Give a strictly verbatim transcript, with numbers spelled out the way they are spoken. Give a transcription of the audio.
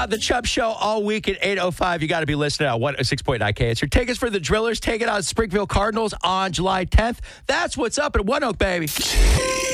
Uh, the Chubb Show all week at eight oh five. You got to be listening at one oh six point nine K. It's your tickets for the Drillers taking on Springfield Cardinals on July tenth. That's what's up at One Oak, baby.